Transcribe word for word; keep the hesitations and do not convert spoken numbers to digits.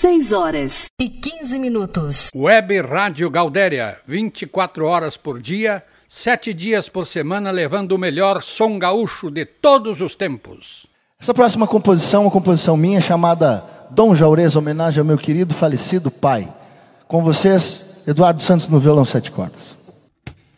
seis horas e quinze minutos. Web Rádio Gaudéria, vinte e quatro horas por dia, sete dias por semana, levando o melhor som gaúcho de todos os tempos. Essa próxima composição é uma composição minha chamada Dom Jaurês, homenagem ao meu querido falecido pai. Com vocês, Eduardo Santos no violão sete cordas.